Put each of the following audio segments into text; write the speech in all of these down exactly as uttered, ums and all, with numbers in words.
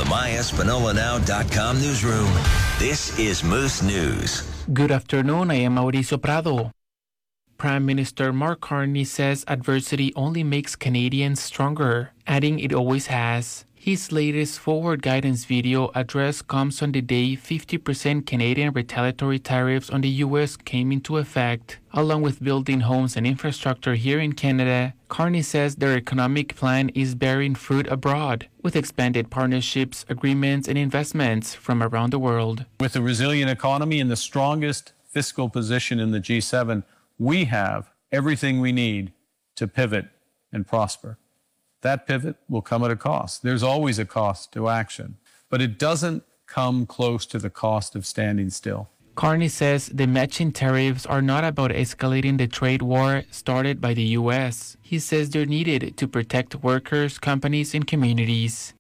my espanola now dot com newsroom. This is Moose News. Good afternoon, I am Mauricio Prado. Prime Minister Mark Carney says adversity only makes Canadians stronger, adding it always has. His latest forward guidance video address comes on the day fifty percent Canadian retaliatory tariffs on the U S came into effect. Along with building homes and infrastructure here in Canada, Carney says their economic plan is bearing fruit abroad, with expanded partnerships, agreements, and investments from around the world. With a resilient economy and the strongest fiscal position in the G seven, we have everything we need to pivot and prosper. That pivot will come at a cost. There's always a cost to action, but it doesn't come close to the cost of standing still. Carney says the matching tariffs are not about escalating the trade war started by the U S. He says they're needed to protect workers, companies, and communities.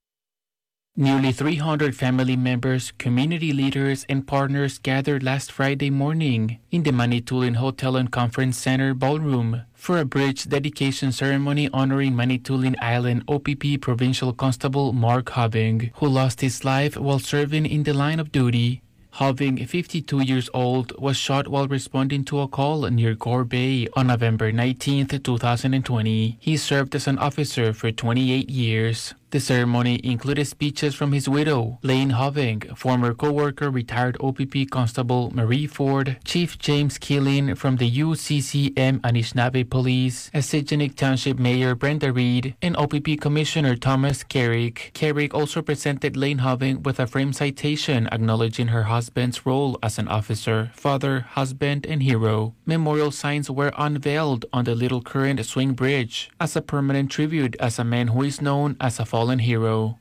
Nearly three hundred family members, community leaders, and partners gathered last Friday morning in the Manitoulin Hotel and Conference Center ballroom for a bridge dedication ceremony honoring Manitoulin Island O P P Provincial Constable Mark Hoving, who lost his life while serving in the line of duty. Hoving, fifty-two years old, was shot while responding to a call near Gore Bay on November nineteenth, two thousand twenty. He served as an officer for twenty-eight years. The ceremony included speeches from his widow, Lane Hoving, former co-worker retired O P P Constable Marie Ford, Chief James Keeling from the U C C M Anishinaabe Police, Assateague Township Mayor Brenda Reed, and O P P Commissioner Thomas Carrick. Carrick also presented Lane Hoving with a frame citation acknowledging her husband's role as an officer, father, husband, and hero. Memorial signs were unveiled on the Little Current Swing Bridge as a permanent tribute as a man who is known as a fallen hero.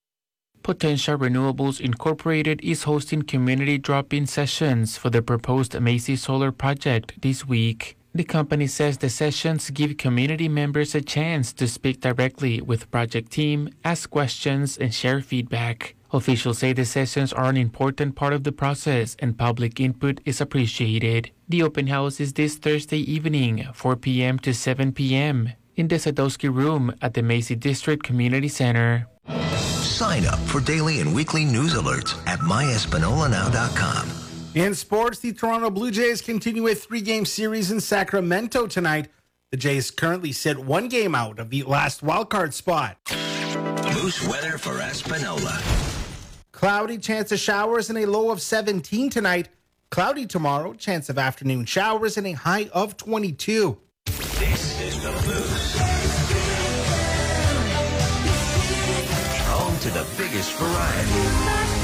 Potentia Renewables Incorporated is hosting community drop-in sessions for the proposed Macy Solar project this week. The company says the sessions give community members a chance to speak directly with project team, ask questions, and share feedback. Officials say the sessions are an important part of the process and public input is appreciated. The open house is this Thursday evening, four p.m. to seven p.m. in the Sadowski Room at the Macy District Community Center. Sign up for daily and weekly news alerts at my espanola now dot com. In sports, the Toronto Blue Jays continue a three-game series in Sacramento tonight. The Jays currently sit one game out of the last wildcard spot. Moose weather for Espanola. Cloudy, chance of showers, and a low of seventeen tonight. Cloudy tomorrow, chance of afternoon showers, and a high of twenty-two. This is the Moose. Home to the biggest variety.